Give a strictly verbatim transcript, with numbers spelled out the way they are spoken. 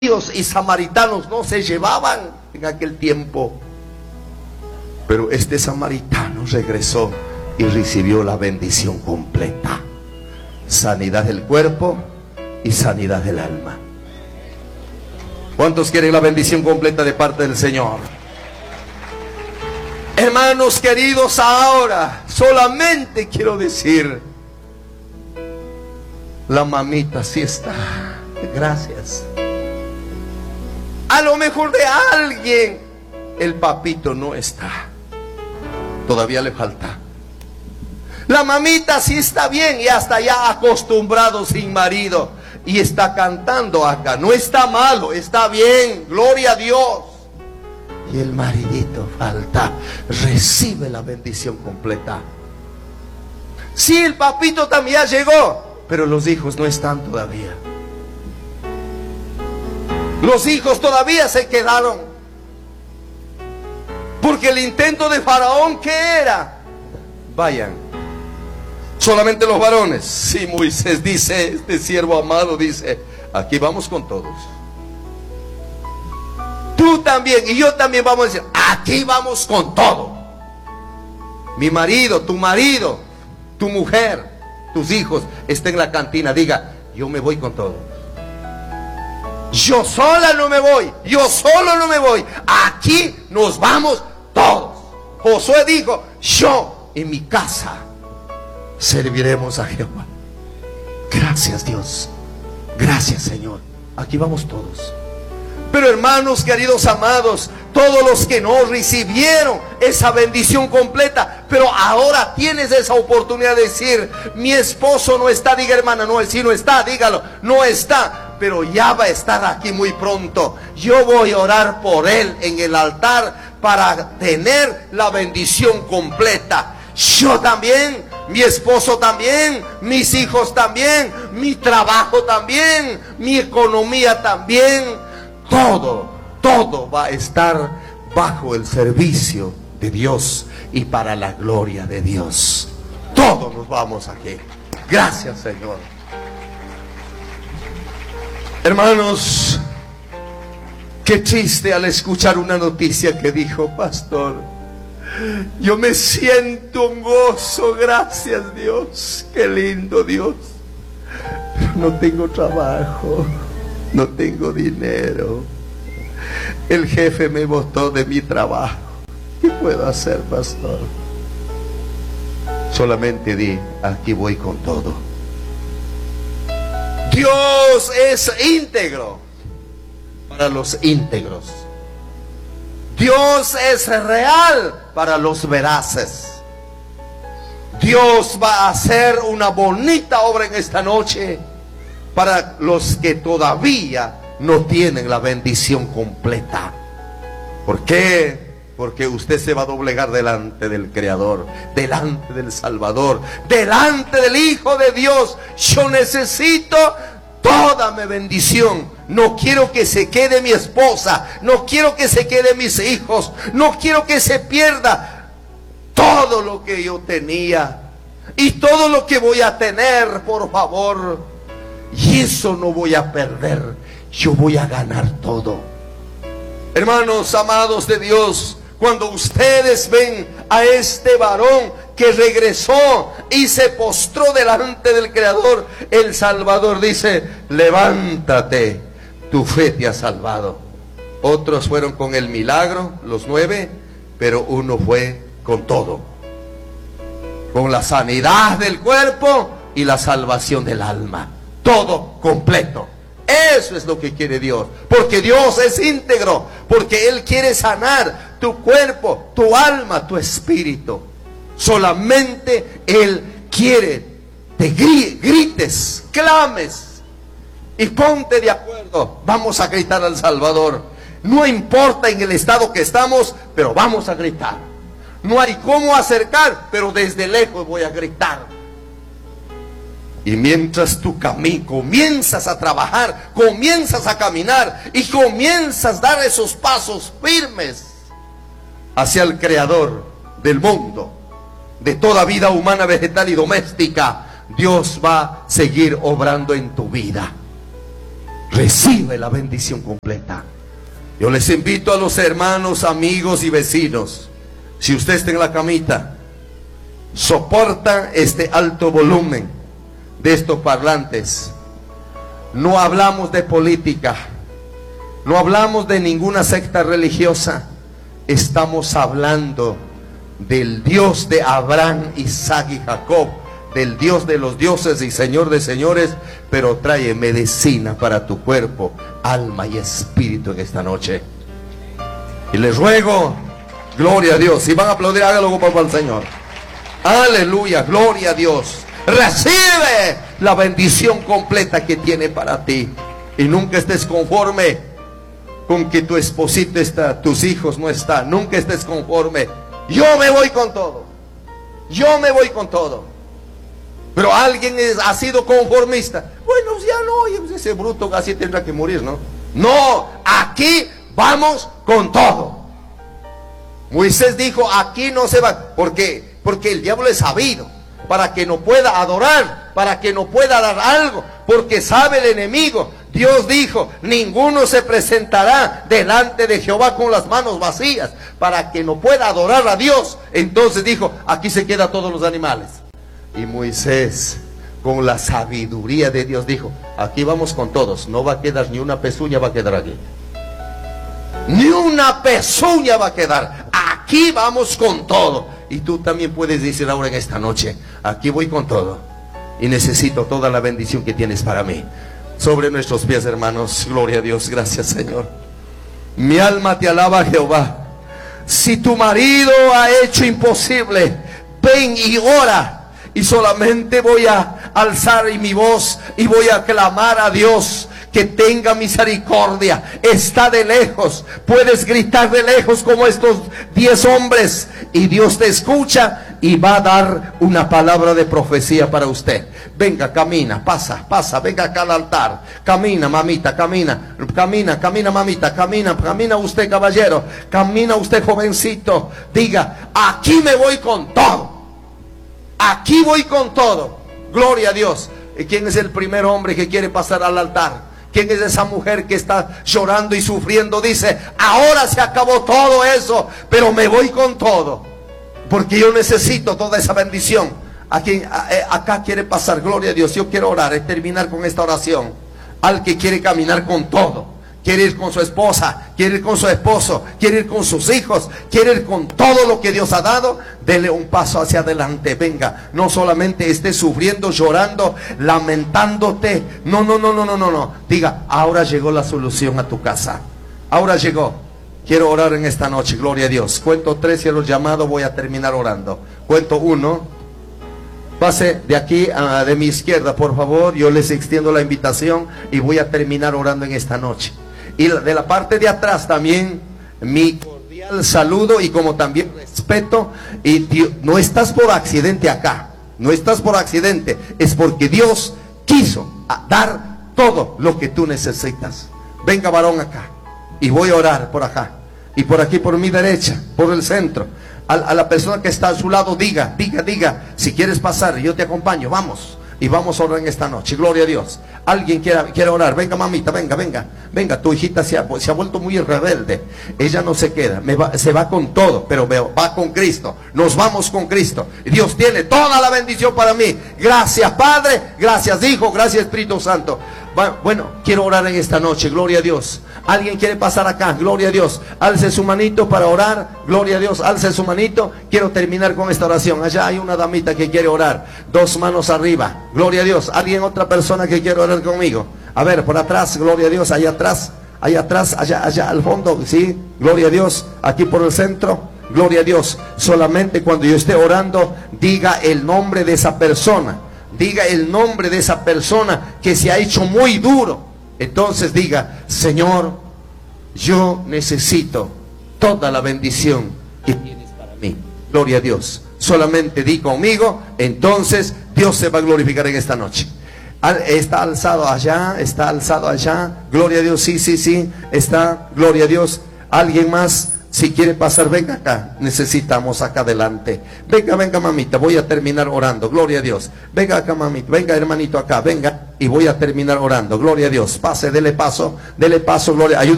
y samaritanos no se llevaban en aquel tiempo. Pero este samaritano regresó y recibió la bendición completa: sanidad del cuerpo y sanidad del alma. ¿Cuántos quieren la bendición completa de parte del Señor? Hermanos queridos, ahora solamente quiero decir, la mamita sí está. Gracias. A lo mejor de alguien el papito no está. Todavía le falta. La mamita sí está bien y hasta ya acostumbrado sin marido y está cantando acá. No está malo, está bien, gloria a Dios. Y el maridito falta. Recibe la bendición completa. Sí, el papito también ya llegó, pero los hijos no están todavía. Los hijos todavía se quedaron. Porque el intento de Faraón, ¿qué era? Vayan, solamente los varones. Sí, Moisés dice, este siervo amado dice, aquí vamos con todos. Tú también y yo también vamos a decir, aquí vamos con todo. Mi marido, tu marido, tu mujer, tus hijos estén en la cantina, diga, yo me voy con todo. Yo sola no me voy, yo solo no me voy. Aquí nos vamos todos. Josué dijo, yo y mi casa serviremos a Jehová. Gracias, Dios. Gracias, Señor. Aquí vamos todos. Pero hermanos queridos amados, todos los que no recibieron esa bendición completa, pero ahora tienes esa oportunidad de decir, mi esposo no está. Diga, hermana, no, si no está, dígalo, no está, pero ya va a estar aquí muy pronto. Yo voy a orar por él en el altar para tener la bendición completa. Yo también, mi esposo también, mis hijos también, mi trabajo también, mi economía también. Todo, todo va a estar bajo el servicio de Dios y para la gloria de Dios. Todos nos vamos aquí. Gracias, Señor. Hermanos, qué triste al escuchar una noticia que dijo, pastor, yo me siento un gozo, gracias Dios, qué lindo Dios, pero no tengo trabajo, no tengo dinero, el jefe me botó de mi trabajo. ¿Qué puedo hacer, pastor? Solamente di, aquí voy con todo. Dios es íntegro para los íntegros. Dios es real para los veraces. Dios va a hacer una bonita obra en esta noche para los que todavía no tienen la bendición completa. ¿Por qué? Porque usted se va a doblegar delante del Creador, delante del Salvador, delante del Hijo de Dios. Yo necesito toda mi bendición. No quiero que se quede mi esposa, no quiero que se quede mis hijos, no quiero que se pierda todo lo que yo tenía y todo lo que voy a tener, por favor. Y eso no voy a perder, yo voy a ganar todo. Hermanos amados de Dios, cuando ustedes ven a este varón que regresó y se postró delante del Creador, el Salvador dice, levántate, tu fe te ha salvado. Otros fueron con el milagro, los nueve, pero uno fue con todo, con la sanidad del cuerpo y la salvación del alma. Todo completo. Eso es lo que quiere Dios, porque Dios es íntegro, porque Él quiere sanar tu cuerpo, tu alma, tu espíritu. Solamente Él quiere te grites, clames y ponte de acuerdo. Vamos a gritar al Salvador. No importa en el estado que estamos, pero vamos a gritar. No hay cómo acercar, pero desde lejos voy a gritar. Y mientras tú caminas, comienzas a trabajar, comienzas a caminar y comienzas a dar esos pasos firmes hacia el Creador del mundo, de toda vida humana, vegetal y doméstica, Dios va a seguir obrando en tu vida. recibe la bendición completa. Yo les invito a los hermanos, amigos y vecinos, si usted está en la camita, soporta este alto volumen de estos parlantes. No hablamos de política, no hablamos de ninguna secta religiosa. Estamos hablando del Dios de Abraham, Isaac y Jacob, del Dios de los dioses y Señor de señores, pero trae medicina para tu cuerpo, alma y espíritu en esta noche. Y les ruego, gloria a Dios, si van a aplaudir, hágalo como para el Señor. Aleluya, gloria a Dios. Recibe la bendición completa que tiene para ti. Y nunca estés conforme con que tu esposito está, tus hijos no están. Nunca estés conforme. Yo me voy con todo. Yo me voy con todo. Pero alguien es, ha sido conformista. Bueno, ya no, ese bruto así tendrá que morir, ¿no? No, aquí vamos con todo. Moisés dijo, aquí no se va. ¿Por qué? Porque el diablo es sabido, para que no pueda adorar, para que no pueda dar algo, porque sabe el enemigo. Dios dijo, ninguno se presentará delante de Jehová con las manos vacías, para que no pueda adorar a Dios. Entonces dijo, aquí se quedan todos los animales. Y Moisés, con la sabiduría de Dios, dijo, aquí vamos con todos, no va a quedar ni una pezuña, va a quedar aquí. Ni una pezuña va a quedar. Aquí vamos con todo. Y tú también puedes decir ahora en esta noche, aquí voy con todo. Y necesito toda la bendición que tienes para mí. Sobre nuestros pies, hermanos, gloria a Dios, gracias Señor. Mi alma te alaba, Jehová. Si tu marido ha hecho imposible, ven y ora. Y solamente voy a alzar mi voz y voy a clamar a Dios que tenga misericordia. Está de lejos, puedes gritar de lejos como estos diez hombres, y Dios te escucha y va a dar una palabra de profecía para usted. Venga, camina, pasa, pasa, venga acá al altar. Camina, mamita, camina, camina, camina, mamita, camina, camina usted, caballero, camina usted, jovencito. Diga, aquí me voy con todo. Aquí voy con todo. Gloria a Dios. ¿Y quién es el primer hombre que quiere pasar al altar? ¿Quién es esa mujer que está llorando y sufriendo? Dice, ahora se acabó todo eso, pero me voy con todo, porque yo necesito toda esa bendición. Aquí, acá quiere pasar, gloria a Dios. Yo quiero orar y terminar con esta oración. Al que quiere caminar con todo, quiere ir con su esposa, quiere ir con su esposo, quiere ir con sus hijos, quiere ir con todo lo que Dios ha dado, dele un paso hacia adelante. Venga, no solamente esté sufriendo, llorando, lamentándote. No, no, no, no, no, no, no. Diga, ahora llegó la solución a tu casa. Ahora llegó. Quiero orar en esta noche, gloria a Dios. Cuento tres y a los llamados voy a terminar orando. Cuento uno. Pase de aquí a, de mi izquierda, por favor. Yo les extiendo la invitación y voy a terminar orando en esta noche. Y de la parte de atrás también mi cordial saludo y como también respeto. Y Dios, no estás por accidente acá, no estás por accidente, es porque Dios quiso dar todo lo que tú necesitas. Venga, varón, acá, y voy a orar por acá y por aquí, por mi derecha, por el centro. A, a la persona que está a su lado, diga, diga, diga, si quieres pasar, yo te acompaño, vamos. Y vamos a orar en esta noche, gloria a Dios. Alguien quiera, quiere orar, venga mamita, venga, venga. Venga, tu hijita se ha, se ha vuelto muy rebelde. Ella no se queda, me va, se va con todo, pero va con Cristo. Nos vamos con Cristo. Y Dios tiene toda la bendición para mí. Gracias Padre, gracias Hijo, gracias Espíritu Santo. Bueno, quiero orar en esta noche, gloria a Dios. Alguien quiere pasar acá, gloria a Dios. Alce su manito para orar, gloria a Dios. Alce su manito. Quiero terminar con esta oración. Allá hay una damita que quiere orar, dos manos arriba, gloria a Dios. Alguien, otra persona que quiere orar conmigo. A ver, por atrás, gloria a Dios. Allá atrás, allá atrás, allá, allá al fondo, sí, gloria a Dios. Aquí por el centro, gloria a Dios. Solamente cuando yo esté orando, diga el nombre de esa persona. Diga el nombre de esa persona que se ha hecho muy duro. Entonces diga, Señor, yo necesito toda la bendición que tienes para mí. Gloria a Dios. Solamente di conmigo, entonces Dios se va a glorificar en esta noche. Está alzado allá, está alzado allá. Gloria a Dios, sí, sí, sí. Está, gloria a Dios. Alguien más, si quiere pasar, venga acá. Necesitamos acá adelante. Venga, venga mamita, voy a terminar orando. Gloria a Dios. Venga acá mamita, venga hermanito acá, venga. y voy a terminar orando. Gloria a Dios. Pase, dele paso, dele paso, gloria. Ayúdeme.